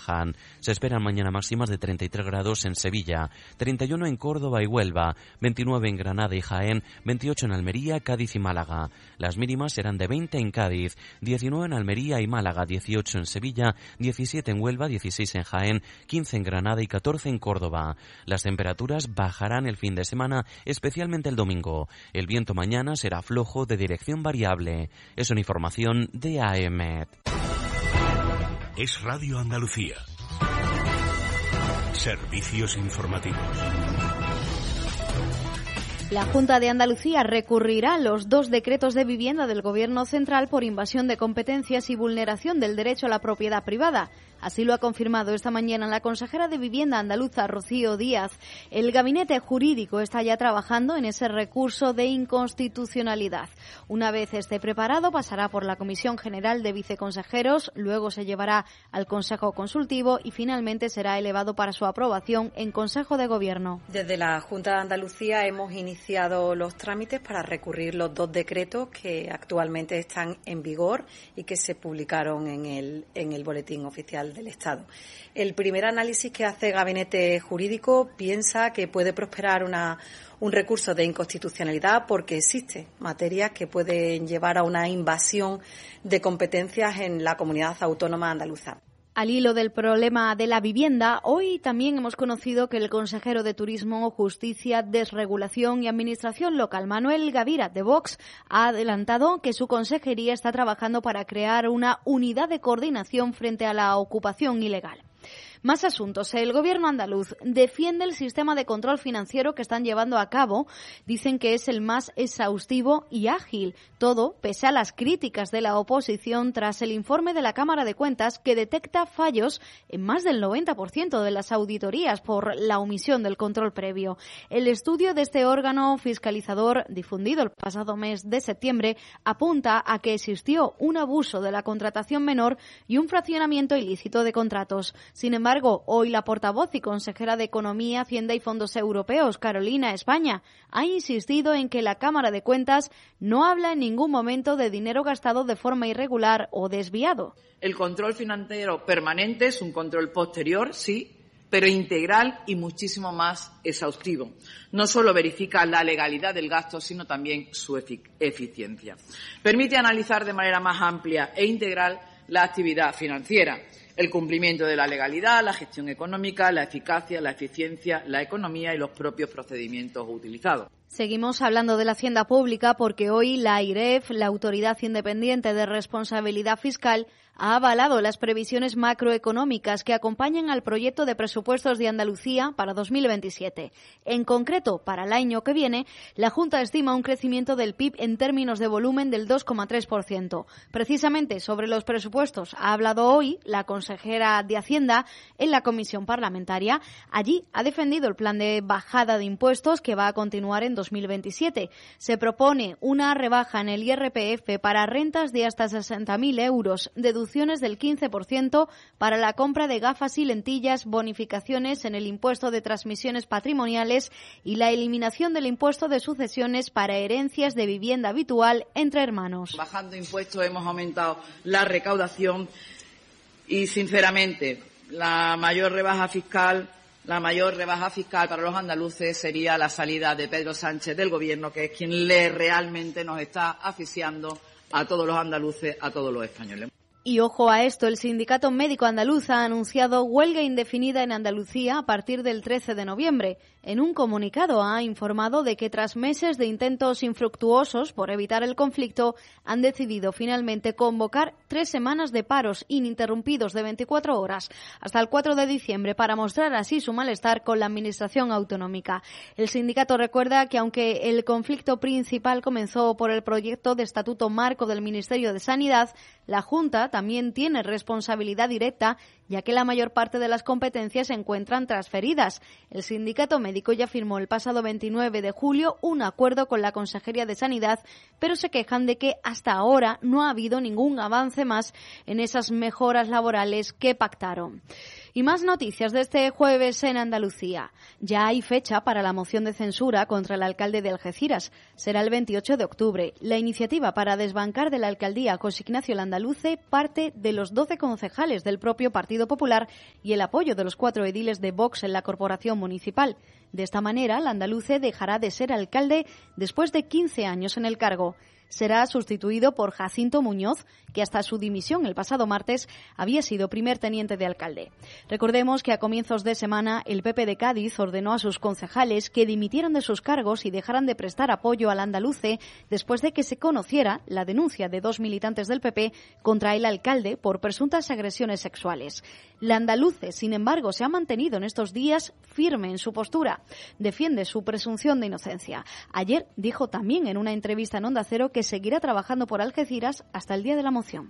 bajan. Se esperan mañana máximas de 33 grados en Sevilla, 31 en Córdoba y Huelva, 29 en Granada y Jaén, 28 en Almería, Cádiz y Málaga. Las mínimas serán de 20 en Cádiz, 19 en Almería y Málaga, 18 en Sevilla, 17 en Huelva, 16 en Jaén, 15 en Granada y 14 en Córdoba. Las temperaturas bajarán el fin de semana, especialmente el domingo. El viento mañana será flojo de dirección variable. Es una información de AEMET. Es Radio Andalucía. Servicios informativos. La Junta de Andalucía recurrirá los 2 decretos de vivienda del Gobierno central por invasión de competencias y vulneración del derecho a la propiedad privada. Así lo ha confirmado esta mañana la consejera de Vivienda andaluza, Rocío Díaz. El gabinete jurídico está ya trabajando en ese recurso de inconstitucionalidad. Una vez esté preparado, pasará por la Comisión General de Viceconsejeros, luego se llevará al Consejo Consultivo y finalmente será elevado para su aprobación en Consejo de Gobierno. Desde la Junta de Andalucía hemos iniciado los trámites para recurrir los 2 decretos que actualmente están en vigor y que se publicaron en el Boletín Oficial del Estado. El primer análisis que hace el Gabinete Jurídico piensa que puede prosperar un recurso de inconstitucionalidad porque existen materias que pueden llevar a una invasión de competencias en la comunidad autónoma andaluza. Al hilo del problema de la vivienda, hoy también hemos conocido que el consejero de Turismo, Justicia, Desregulación y Administración Local, Manuel Gavira, de Vox, ha adelantado que su consejería está trabajando para crear una unidad de coordinación frente a la ocupación ilegal. Más asuntos. El Gobierno andaluz defiende el sistema de control financiero que están llevando a cabo. Dicen que es el más exhaustivo y ágil. Todo pese a las críticas de la oposición tras el informe de la Cámara de Cuentas que detecta fallos en más del 90% de las auditorías por la omisión del control previo. El estudio de este órgano fiscalizador, difundido el pasado mes de septiembre, apunta a que existió un abuso de la contratación menor y un fraccionamiento ilícito de contratos. Sin embargo, hoy la portavoz y consejera de Economía, Hacienda y Fondos Europeos, Carolina España, ha insistido en que la Cámara de Cuentas no habla en ningún momento de dinero gastado de forma irregular o desviado. El control financiero permanente es un control posterior, sí, pero integral y muchísimo más exhaustivo. No solo verifica la legalidad del gasto, sino también su eficiencia. Permite analizar de manera más amplia e integral la actividad financiera, el cumplimiento de la legalidad, la gestión económica, la eficacia, la eficiencia, la economía y los propios procedimientos utilizados. Seguimos hablando de la Hacienda Pública porque hoy la AIREF, la Autoridad Independiente de Responsabilidad Fiscal, ha avalado las previsiones macroeconómicas que acompañan al proyecto de presupuestos de Andalucía para 2027. En concreto, para el año que viene, la Junta estima un crecimiento del PIB en términos de volumen del 2,3%. Precisamente sobre los presupuestos ha hablado hoy la consejera de Hacienda en la comisión parlamentaria. Allí ha defendido el plan de bajada de impuestos que va a continuar en 2027. Se propone una rebaja en el IRPF para rentas de hasta 60.000 euros, deducciones del 15% para la compra de gafas y lentillas, bonificaciones en el impuesto de transmisiones patrimoniales y la eliminación del impuesto de sucesiones para herencias de vivienda habitual entre hermanos. Bajando impuestos hemos aumentado la recaudación y, sinceramente, la mayor rebaja fiscal para los andaluces sería la salida de Pedro Sánchez del Gobierno, que es quien realmente nos está asfixiando a todos los andaluces, a todos los españoles. Y ojo a esto, el Sindicato Médico Andaluz ha anunciado huelga indefinida en Andalucía a partir del 13 de noviembre. En un comunicado ha informado de que tras meses de intentos infructuosos por evitar el conflicto, han decidido finalmente convocar 3 semanas de paros ininterrumpidos de 24 horas hasta el 4 de diciembre para mostrar así su malestar con la Administración autonómica. El sindicato recuerda que aunque el conflicto principal comenzó por el proyecto de Estatuto Marco del Ministerio de Sanidad, la Junta también tiene responsabilidad directa, ya que la mayor parte de las competencias se encuentran transferidas. El sindicato médico ya firmó el pasado 29 de julio un acuerdo con la Consejería de Sanidad, pero se quejan de que hasta ahora no ha habido ningún avance más en esas mejoras laborales que pactaron. Y más noticias de este jueves en Andalucía. Ya hay fecha para la moción de censura contra el alcalde de Algeciras. Será el 28 de octubre. La iniciativa para desbancar de la alcaldía José Ignacio Landaluce parte de los 12 concejales del propio Partido Popular y el apoyo de los 4 ediles de Vox en la corporación municipal. De esta manera, Landaluce dejará de ser alcalde después de 15 años en el cargo. Será sustituido por Jacinto Muñoz, que hasta su dimisión el pasado martes había sido primer teniente de alcalde. Recordemos que a comienzos de semana el PP de Cádiz ordenó a sus concejales que dimitieran de sus cargos y dejaran de prestar apoyo al andaluce después de que se conociera la denuncia de 2 militantes del PP contra el alcalde por presuntas agresiones sexuales. Landaluce, sin embargo, se ha mantenido en estos días firme en su postura. Defiende su presunción de inocencia. Ayer dijo también en una entrevista en Onda Cero que seguirá trabajando por Algeciras hasta el día de la moción.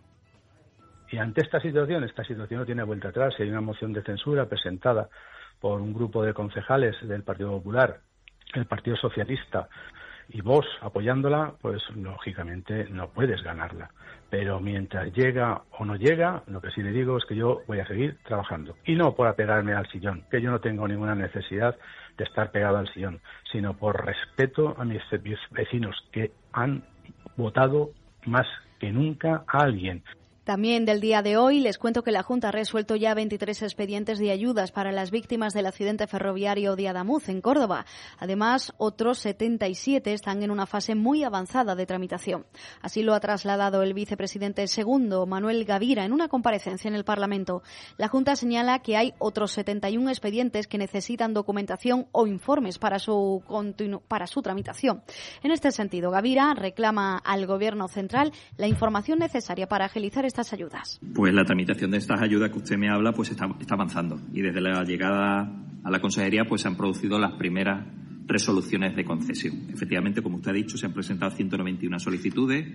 Y ante esta situación no tiene vuelta atrás. Si hay una moción de censura presentada por un grupo de concejales del Partido Popular, el Partido Socialista y Vox apoyándola, pues lógicamente no puedes ganarla. Pero mientras llega o no llega, lo que sí le digo es que yo voy a seguir trabajando. Y no por apegarme al sillón, que yo no tengo ninguna necesidad de estar pegado al sillón, sino por respeto a mis vecinos que han votado más que nunca a alguien. También del día de hoy les cuento que la Junta ha resuelto ya 23 expedientes de ayudas para las víctimas del accidente ferroviario de Adamuz, en Córdoba. Además, otros 77 están en una fase muy avanzada de tramitación. Así lo ha trasladado el vicepresidente segundo, Manuel Gavira, en una comparecencia en el Parlamento. La Junta señala que hay otros 71 expedientes que necesitan documentación o informes para su tramitación. En este sentido, Gavira reclama al Gobierno central la información necesaria para agilizar estas ayudas. Pues la tramitación de estas ayudas que usted me habla pues está avanzando y desde la llegada a la consejería pues se han producido las primeras resoluciones de concesión. Efectivamente, como usted ha dicho, se han presentado 191 solicitudes,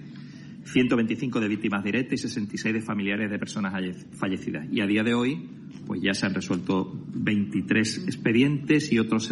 125 de víctimas directas y 66 de familiares de personas fallecidas. Y a día de hoy pues ya se han resuelto 23 expedientes y otros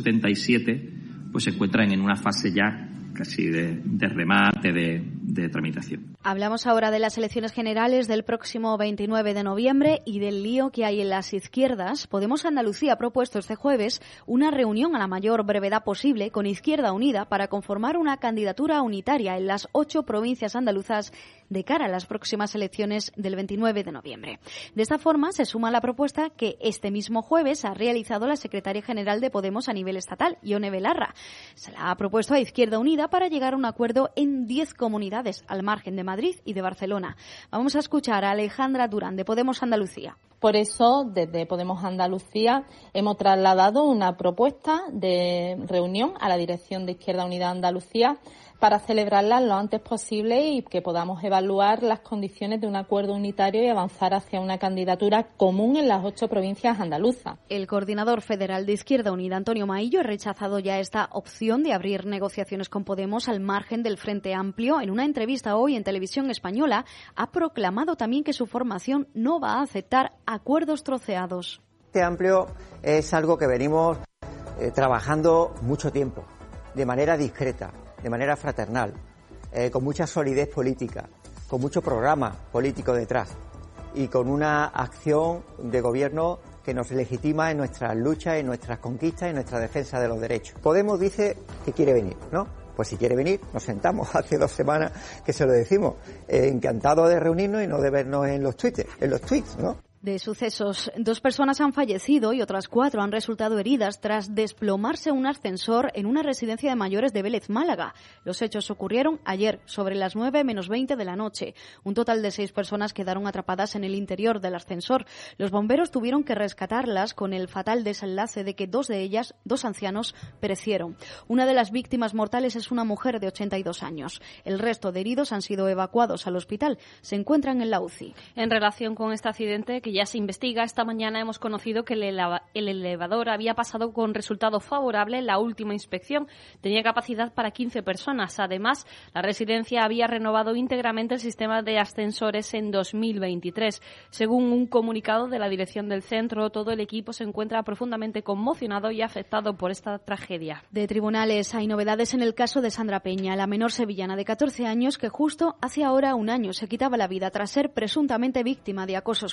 77 pues se encuentran en una fase ya casi de remate, de tramitación. Hablamos ahora de las elecciones generales del próximo 29 de noviembre y del lío que hay en las izquierdas. Podemos Andalucía ha propuesto este jueves una reunión a la mayor brevedad posible con Izquierda Unida para conformar una candidatura unitaria en las 8 provincias andaluzas de cara a las próximas elecciones del 29 de noviembre. De esta forma se suma la propuesta que este mismo jueves ha realizado la secretaria general de Podemos a nivel estatal, Ione Belarra. Se la ha propuesto a Izquierda Unida para llegar a un acuerdo en 10 comunidades, al margen de Madrid y de Barcelona. Vamos a escuchar a Alejandra Durán, de Podemos Andalucía. Por eso, desde Podemos Andalucía, hemos trasladado una propuesta de reunión a la dirección de Izquierda Unida Andalucía para celebrarla lo antes posible y que podamos evaluar las condiciones de un acuerdo unitario y avanzar hacia una candidatura común en las 8 provincias andaluzas. El coordinador federal de Izquierda Unida, Antonio Maillo, ha rechazado ya esta opción de abrir negociaciones con Podemos al margen del Frente Amplio. En una entrevista hoy en Televisión Española, ha proclamado también que su formación no va a aceptar acuerdos troceados. Este Amplio es algo que venimos trabajando mucho tiempo, de manera discreta, de manera fraternal, con mucha solidez política, con mucho programa político detrás y con una acción de gobierno que nos legitima en nuestras luchas, en nuestras conquistas, en nuestra defensa de los derechos. Podemos dice que quiere venir, ¿no? Pues si quiere venir, nos sentamos. Hace 2 semanas que se lo decimos. Encantado de reunirnos y no de vernos en los tweets, ¿no? De sucesos, 2 personas han fallecido y otras 4 han resultado heridas tras desplomarse un ascensor en una residencia de mayores de Vélez, Málaga. Los hechos ocurrieron ayer, sobre las 9:20 de la noche. Un total de 6 personas quedaron atrapadas en el interior del ascensor. Los bomberos tuvieron que rescatarlas con el fatal desenlace de que 2 de ellas, 2 ancianos, perecieron. Una de las víctimas mortales es una mujer de 82 años. El resto de heridos han sido evacuados al hospital. Se encuentran en la UCI. En relación con este accidente, que ya se investiga, esta mañana hemos conocido que el elevador había pasado con resultado favorable en la última inspección. Tenía capacidad para 15 personas. Además, la residencia había renovado íntegramente el sistema de ascensores en 2023. Según un comunicado de la dirección del centro, todo el equipo se encuentra profundamente conmocionado y afectado por esta tragedia. De tribunales hay novedades en el caso de Sandra Peña, la menor sevillana de 14 años que justo hace ahora un año se quitaba la vida tras ser presuntamente víctima de acoso escolar.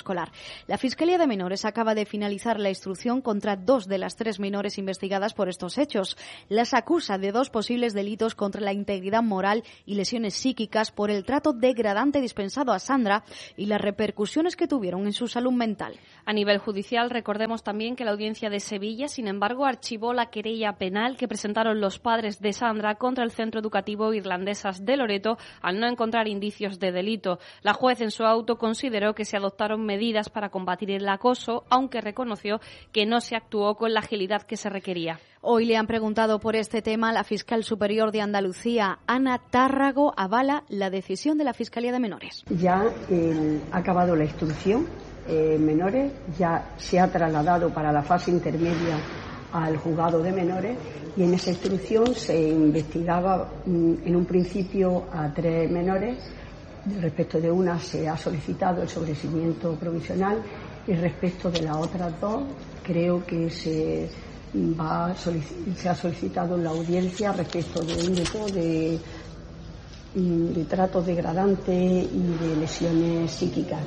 La Fiscalía de Menores acaba de finalizar la instrucción contra 2 de las 3 menores investigadas por estos hechos. Las acusa de 2 posibles delitos contra la integridad moral y lesiones psíquicas por el trato degradante dispensado a Sandra y las repercusiones que tuvieron en su salud mental. A nivel judicial, recordemos también que la Audiencia de Sevilla, sin embargo, archivó la querella penal que presentaron los padres de Sandra contra el Centro Educativo Irlandesas de Loreto al no encontrar indicios de delito. La juez en su auto consideró que se adoptaron medidas para combatir el acoso, aunque reconoció que no se actuó con la agilidad que se requería. Hoy le han preguntado por este tema a la fiscal superior de Andalucía, Ana Tárrago, avala la decisión de la Fiscalía de Menores. Ya ha acabado la instrucción menores, ya se ha trasladado para la fase intermedia al juzgado de menores y en esa instrucción se investigaba en un principio a 3 menores. Respecto de una se ha solicitado el sobreseimiento provisional y respecto de las otras 2 creo que se ha solicitado la audiencia respecto de un delito de trato degradante y de lesiones psíquicas.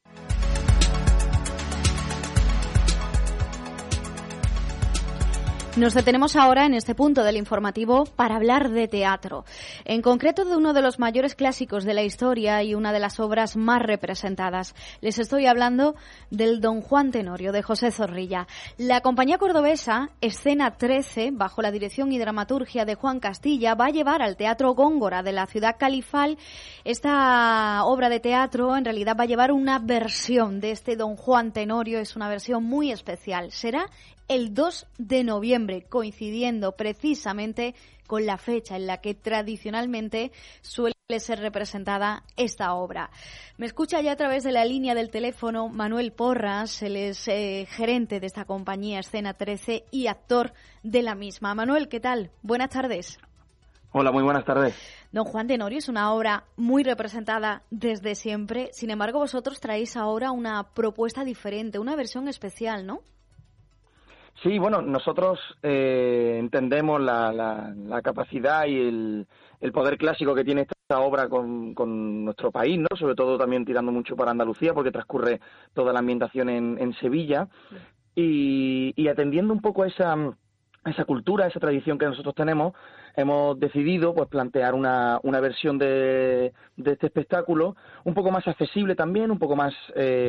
Nos detenemos ahora en este punto del informativo para hablar de teatro, en concreto de uno de los mayores clásicos de la historia y una de las obras más representadas. Les estoy hablando del Don Juan Tenorio, de José Zorrilla. La compañía cordobesa Escena 13, bajo la dirección y dramaturgia de Juan Castilla, va a llevar al Teatro Góngora de la ciudad califal. Esta obra de teatro en realidad va a llevar una versión de este Don Juan Tenorio, es una versión muy especial. Será el 2 de noviembre, coincidiendo precisamente con la fecha en la que tradicionalmente suele ser representada esta obra. Me escucha ya a través de la línea del teléfono Manuel Porras, él es gerente de esta compañía Escena 13 y actor de la misma. Manuel, ¿qué tal? Buenas tardes. Hola, muy buenas tardes. Don Juan Tenorio es una obra muy representada desde siempre, sin embargo vosotros traéis ahora una propuesta diferente, una versión especial, ¿no? Sí, bueno, nosotros entendemos la capacidad y el poder clásico que tiene esta obra con nuestro país, ¿no? Sobre todo también tirando mucho para Andalucía, porque transcurre toda la ambientación en Sevilla. Y atendiendo un poco a esa cultura, a esa tradición que nosotros tenemos, hemos decidido pues plantear una versión de este espectáculo un poco más accesible también, un poco más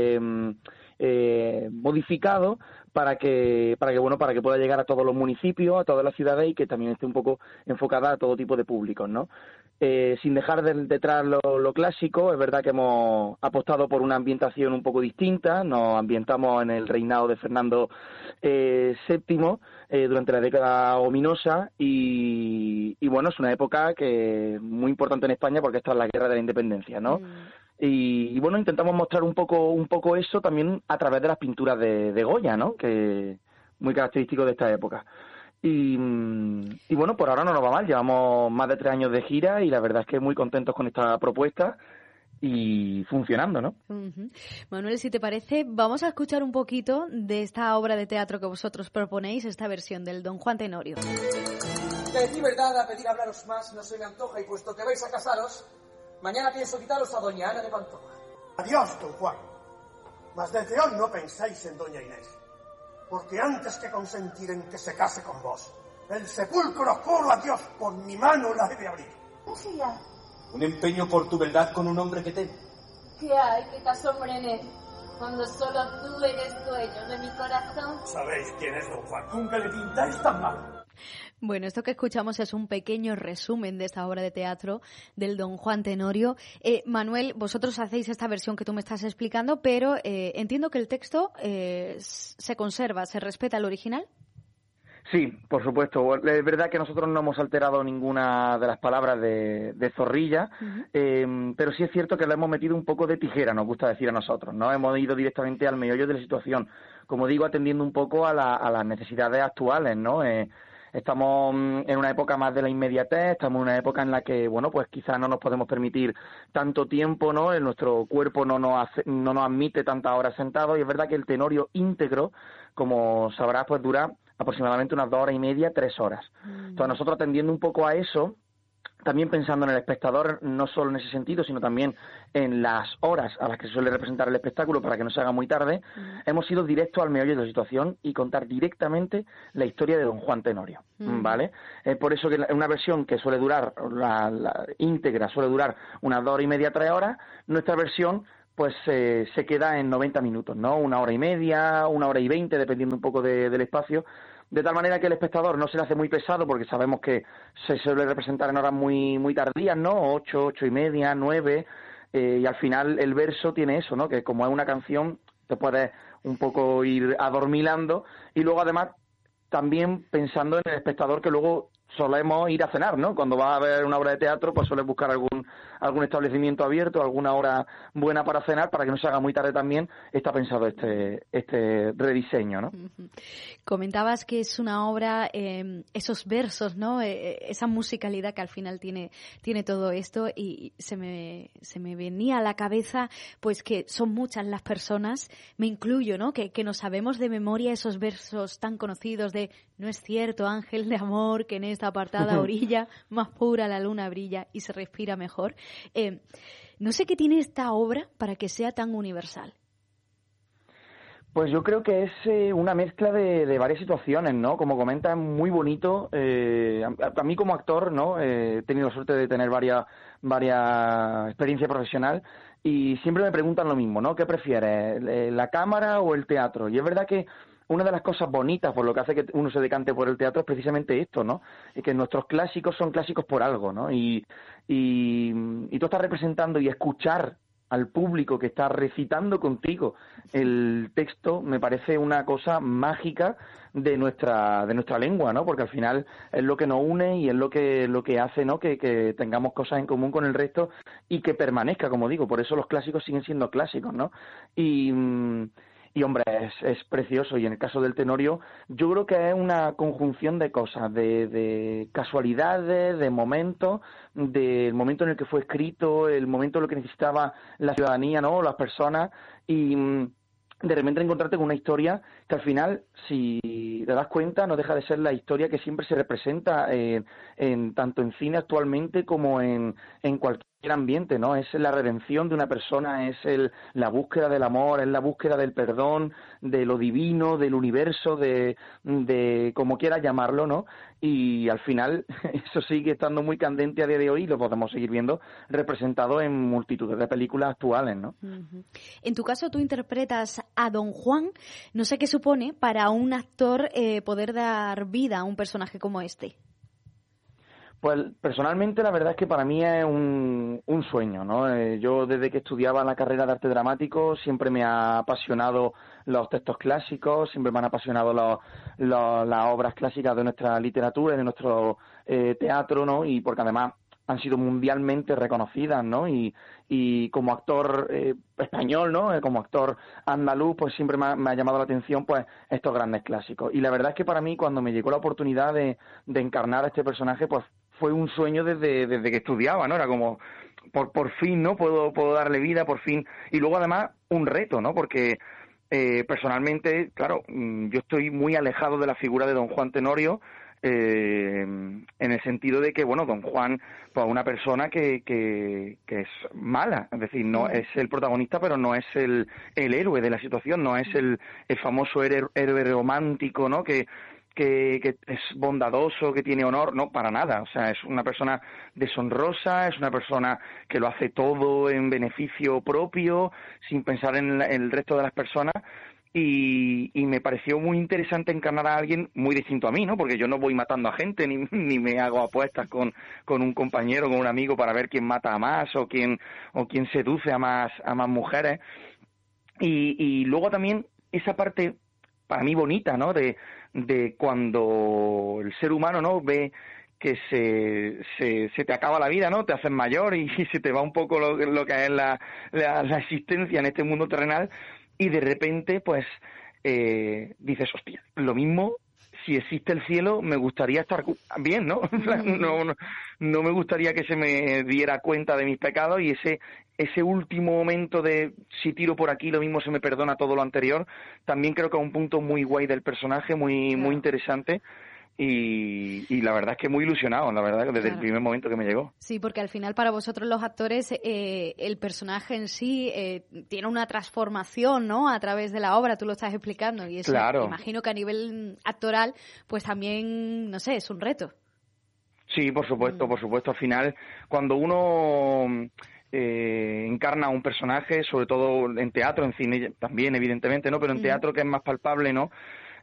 modificado para que pueda llegar a todos los municipios, a todas las ciudades y que también esté un poco enfocada a todo tipo de públicos, ¿no? Sin dejar detrás lo clásico, es verdad que hemos apostado por una ambientación un poco distinta, nos ambientamos en el reinado de Fernando VII durante la década ominosa y bueno, es una época que muy importante en España porque esta es la guerra de la independencia, ¿no? Y bueno, intentamos mostrar un poco eso también a través de las pinturas de Goya, ¿no? Que muy característico de esta época. Y bueno, por ahora no nos va mal, llevamos más de 3 años de gira y la verdad es que muy contentos con esta propuesta y funcionando, ¿no? Uh-huh. Manuel, si te parece, vamos a escuchar un poquito de esta obra de teatro que vosotros proponéis, esta versión del Don Juan Tenorio. De decir verdad, a pedir hablaros más no se me antoja y puesto que vais a casaros, mañana pienso quitaros a doña Ana de Pantoja. Adiós, don Juan. Mas desde hoy no pensáis en doña Inés, porque antes que consentir en que se case con vos, el sepulcro juro a Dios por mi mano la he de abrir. ¿Qué sea? Un empeño por tu verdad con un hombre que teme. ¿Qué hay que te asombra en él? Cuando solo tú eres dueño de mi corazón. ¿Sabéis quién es don Juan? Nunca le pintáis tan mal. Bueno, esto que escuchamos es un pequeño resumen de esta obra de teatro del Don Juan Tenorio. Manuel, vosotros hacéis esta versión que tú me estás explicando, pero entiendo que el texto se conserva, ¿se respeta el original? Sí, por supuesto. Es verdad que nosotros no hemos alterado ninguna de las palabras de Zorrilla, pero sí es cierto que le hemos metido un poco de tijera, nos gusta decir a nosotros, ¿no? Hemos ido directamente al meollo de la situación, como digo, atendiendo un poco a las necesidades actuales, ¿no? Estamos en una época más de la inmediatez, estamos en una época en la que, bueno, pues quizás no nos podemos permitir tanto tiempo, ¿no? Nuestro cuerpo no nos admite tantas horas sentados y es verdad que el Tenorio íntegro, como sabrás, pues dura aproximadamente unas 2 horas y media, 3 horas. Entonces nosotros atendiendo un poco a eso, también pensando en el espectador, no solo en ese sentido, sino también en las horas a las que se suele representar el espectáculo para que no se haga muy tarde, hemos ido directo al meollo de la situación y contar directamente la historia de don Juan Tenorio, ¿vale? Por eso que una versión que suele durar, la íntegra suele durar unas 2 horas y media, 3 horas, nuestra versión pues se queda en 90 minutos, ¿no? 1 hora y media, 1 hora y 20, dependiendo un poco del espacio, de tal manera que el espectador no se le hace muy pesado, porque sabemos que se suele representar en horas muy tardías, ¿no? 8, 8 y media, 9, y al final el verso tiene eso, ¿no? Que como es una canción, te puedes un poco ir adormilando, y luego además también pensando en el espectador, que luego solemos ir a cenar, ¿no? Cuando vas a ver una obra de teatro, pues sueles buscar algún establecimiento abierto, alguna hora buena para cenar, para que no se haga muy tarde también. Está pensado este rediseño, ¿no? Comentabas que es una obra, esos versos, ¿no? Esa musicalidad que al final tiene todo esto, y se me venía a la cabeza, pues que son muchas las personas, me incluyo, ¿no? Que nos sabemos de memoria esos versos tan conocidos de "No es cierto, ángel de amor, que en esta apartada orilla más pura la luna brilla y se respira mejor". No sé qué tiene esta obra para que sea tan universal. Pues yo creo que es una mezcla de varias situaciones, ¿no? Como comenta, es muy bonito. A mí como actor, ¿no? He tenido la suerte de tener varias experiencia profesional, y siempre me preguntan lo mismo, ¿no? ¿Qué prefieres, la cámara o el teatro? Y es verdad que una de las cosas bonitas, por lo que hace que uno se decante por el teatro, es precisamente esto, ¿no? Es que nuestros clásicos son clásicos por algo, ¿no? Y tú estás representando, y escuchar al público que está recitando contigo el texto me parece una cosa mágica de nuestra lengua, ¿no? Porque al final es lo que nos une y es lo que hace, ¿no? Que tengamos cosas en común con el resto y que permanezca, como digo. Por eso los clásicos siguen siendo clásicos, ¿no? Y hombre, es precioso. Y en el caso del Tenorio, yo creo que es una conjunción de cosas, de casualidades, de momentos, del momento en el que fue escrito, el momento en el que necesitaba la ciudadanía, ¿no? Las personas, y de repente encontrarte con una historia que al final, si te das cuenta, no deja de ser la historia que siempre se representa tanto en cine actualmente como en cualquier ambiente, ¿no? Es la redención de una persona, es la búsqueda del amor, es la búsqueda del perdón, de lo divino, del universo, de como quieras llamarlo, ¿no? Y al final eso sigue estando muy candente a día de hoy, y lo podemos seguir viendo representado en multitud de películas actuales, ¿no? En tu caso, tú interpretas a Don Juan. No sé qué supone para un actor poder dar vida a un personaje como este. Pues personalmente la verdad es que para mí es un sueño, ¿no? Yo desde que estudiaba la carrera de arte dramático siempre me ha apasionado los textos clásicos, siempre me han apasionado las obras clásicas de nuestra literatura y de nuestro teatro, ¿no? Y porque además han sido mundialmente reconocidas, ¿no? Y como actor español, ¿no? Como actor andaluz, pues siempre me ha llamado la atención, pues, estos grandes clásicos. Y la verdad es que para mí, cuando me llegó la oportunidad de encarnar a este personaje, pues fue un sueño desde que estudiaba, ¿no? Era como, por fin, ¿no? Puedo darle vida, por fin. Y luego, además, un reto, ¿no? Porque personalmente, claro, yo estoy muy alejado de la figura de don Juan Tenorio, en el sentido de que, bueno, don Juan, pues una persona que es mala, es decir, no es el protagonista, pero no es el héroe de la situación, no es el famoso héroe romántico, ¿no? Que es bondadoso, que tiene honor, no, para nada. O sea, es una persona deshonrosa, es una persona que lo hace todo en beneficio propio, sin pensar en el resto de las personas. Y me pareció muy interesante encarnar a alguien muy distinto a mí, ¿no? Porque yo no voy matando a gente, ni me hago apuestas con un compañero, con un amigo, para ver quién mata a más o quién seduce a más mujeres. Y luego también esa parte para mí bonita, ¿no? De cuando el ser humano, ¿no? Ve que se te acaba la vida, ¿no? Te haces mayor y se te va un poco lo que es la existencia en este mundo terrenal, y de repente, pues, dices, hostia, lo mismo, si existe el cielo, me gustaría estar bien, ¿no? No me gustaría que se me diera cuenta de mis pecados, y ese último momento de si tiro por aquí, lo mismo se me perdona todo lo anterior, también creo que es un punto muy guay del personaje, muy interesante, y la verdad es que muy ilusionado, la verdad, desde el primer momento que me llegó. Sí, porque al final para vosotros los actores el personaje en sí tiene una transformación, ¿no?, a través de la obra, tú lo estás explicando, y eso imagino que a nivel actoral pues también, no sé, es un reto. Sí, por supuesto, al final cuando uno encarna un personaje, sobre todo en teatro, en cine también evidentemente, ¿no?, pero en teatro, que es más palpable, ¿no?,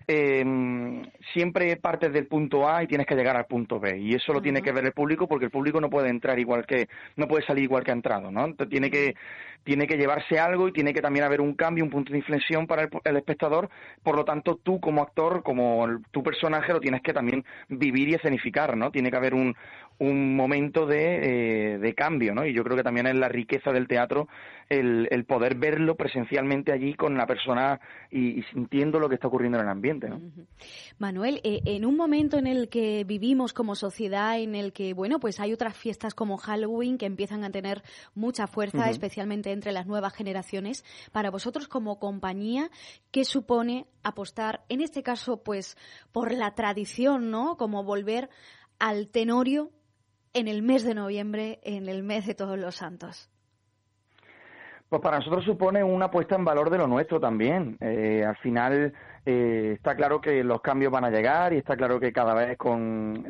siempre partes del punto A y tienes que llegar al punto B, y eso lo tiene que ver el público, porque el público no puede entrar no puede salir igual que ha entrado, ¿no? Entonces tiene que llevarse algo, y tiene que también haber un cambio, un punto de inflexión para el espectador. Por lo tanto, tú como actor, como tu personaje, lo tienes que también vivir y escenificar, ¿no? Tiene que haber un momento de cambio, ¿no? Y yo creo que también es la riqueza del teatro el poder verlo presencialmente allí con la persona y sintiendo lo que está ocurriendo en el ambiente, ¿no? Manuel, en un momento en el que vivimos como sociedad, en el que, bueno, pues hay otras fiestas como Halloween que empiezan a tener mucha fuerza, especialmente entre las nuevas generaciones, para vosotros como compañía, ¿qué supone apostar, en este caso, pues, por la tradición, ¿no?, como volver al Tenorio en el mes de noviembre, en el mes de Todos los Santos? Pues para nosotros supone una puesta en valor de lo nuestro también. Al final está claro que los cambios van a llegar, y está claro que cada vez con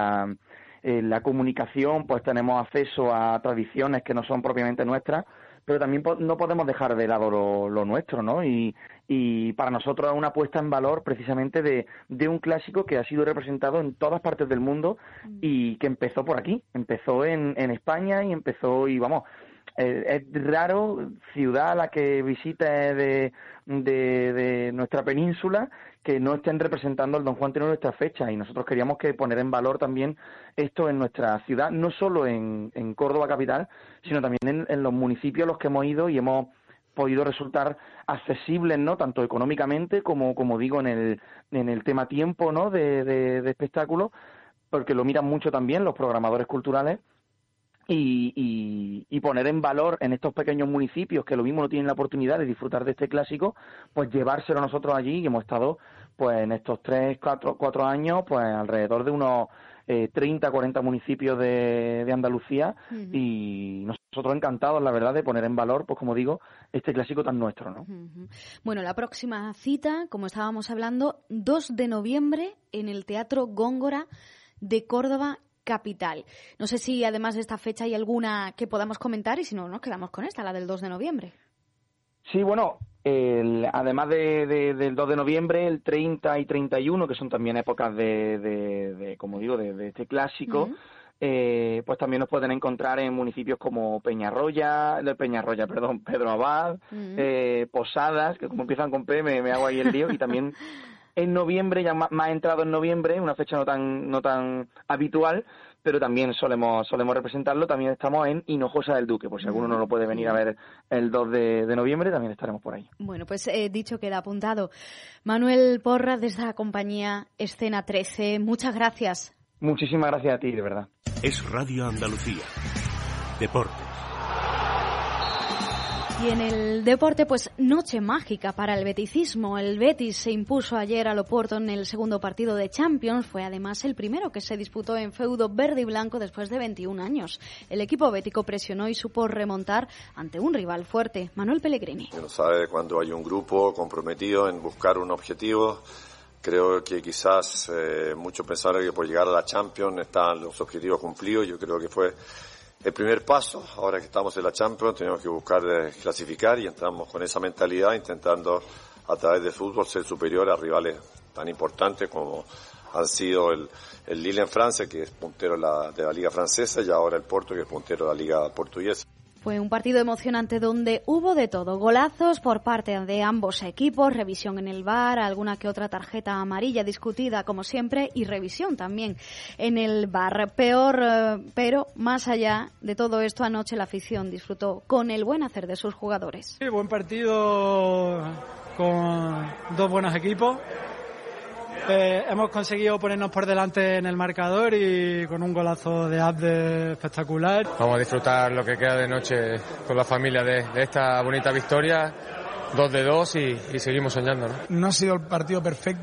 la comunicación pues tenemos acceso a tradiciones que no son propiamente nuestras, pero también no podemos dejar de lado lo nuestro, ¿no? Y para nosotros es una puesta en valor precisamente de un clásico que ha sido representado en todas partes del mundo y que empezó por aquí, empezó en España y vamos, es raro ciudad a la que visite de nuestra península que no estén representando el Don Juan Tenorio en esta fecha, y nosotros queríamos poner en valor también esto en nuestra ciudad, no solo en Córdoba capital, sino también en los municipios a los que hemos ido, y hemos podido resultar accesibles, ¿no?, tanto económicamente como digo en el tema tiempo, ¿no?, de espectáculo, porque lo miran mucho también los programadores culturales. Y poner en valor en estos pequeños municipios que lo mismo no tienen la oportunidad de disfrutar de este clásico, pues llevárselo nosotros allí, y hemos estado pues en estos 4 años pues alrededor de unos 30, 40 municipios de Andalucía, y nosotros encantados, la verdad, de poner en valor, pues como digo, este clásico tan nuestro, ¿no? Bueno, la próxima cita, como estábamos hablando, 2 de noviembre en el Teatro Góngora de Córdoba capital. No sé si además de esta fecha hay alguna que podamos comentar, y si no, nos quedamos con esta, la del 2 de noviembre. Sí, bueno, además del 2 de noviembre, el 30 y 31, que son también épocas como digo, de este clásico, pues también nos pueden encontrar en municipios como Pedro Abad, Posadas, que como empiezan con P me hago ahí el lío, y también en noviembre, ya más entrado en noviembre, una fecha no tan habitual, pero también solemos representarlo. También estamos en Hinojosa del Duque, por si alguno no lo puede venir a ver el 2 de noviembre, también estaremos por ahí. Bueno, pues dicho queda apuntado. Manuel Porras, de esta compañía Escena 13, muchas gracias. Muchísimas gracias a ti, de verdad. Es Radio Andalucía. Deportes. Y en el deporte, pues noche mágica para el beticismo. El Betis se impuso ayer al Oporto en el segundo partido de Champions. Fue además el primero que se disputó en feudo verde y blanco después de 21 años. El equipo bético presionó y supo remontar ante un rival fuerte, Manuel Pellegrini. Uno sabe cuando hay un grupo comprometido en buscar un objetivo. Creo que quizás muchos pensaron que por llegar a la Champions están los objetivos cumplidos. Yo creo que fue el primer paso. Ahora que estamos en la Champions tenemos que buscar clasificar, y entramos con esa mentalidad intentando a través del fútbol ser superior a rivales tan importantes como han sido el Lille en Francia, que es puntero de la liga francesa, y ahora el Porto, que es puntero de la liga portuguesa. Fue un partido emocionante donde hubo de todo, golazos por parte de ambos equipos, revisión en el VAR, alguna que otra tarjeta amarilla discutida como siempre, y revisión también en el VAR. Pero más allá de todo esto, anoche la afición disfrutó con el buen hacer de sus jugadores. Sí, buen partido con dos buenos equipos. Hemos conseguido ponernos por delante en el marcador y con un golazo de Abde espectacular. Vamos a disfrutar lo que queda de noche con la familia de esta bonita victoria, 2-2 y seguimos soñando, ¿no? No ha sido el partido perfecto,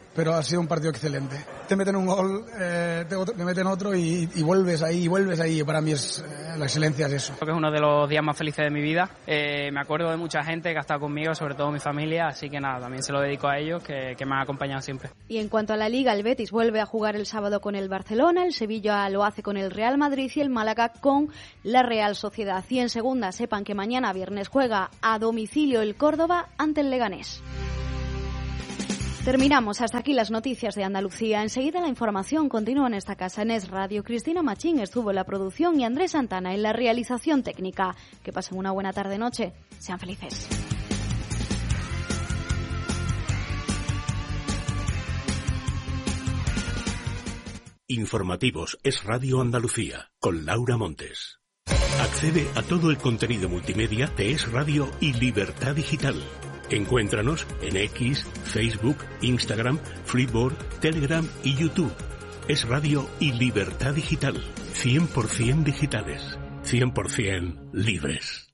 pero ha sido un partido excelente. Te meten un gol, te meten otro y vuelves ahí, y para mí la excelencia es eso. Creo que es uno de los días más felices de mi vida. Me acuerdo de mucha gente que ha estado conmigo, sobre todo mi familia, así que nada, también se lo dedico a ellos que me han acompañado siempre. Y en cuanto a la Liga, el Betis vuelve a jugar el sábado con el Barcelona, el Sevilla lo hace con el Real Madrid y el Málaga con la Real Sociedad. Y en segunda, sepan que mañana viernes juega a domicilio el Córdoba ante el Leganés. Terminamos. Hasta aquí las noticias de Andalucía. Enseguida la información continúa en esta casa en Es Radio. Cristina Machín estuvo en la producción y Andrés Santana en la realización técnica. Que pasen una buena tarde-noche. Sean felices. Informativos Es Radio Andalucía con Laura Montes. Accede a todo el contenido multimedia de Es Radio y Libertad Digital. Encuéntranos en X, Facebook, Instagram, Flipboard, Telegram y YouTube. Es Radio y Libertad Digital. 100% digitales. 100% libres.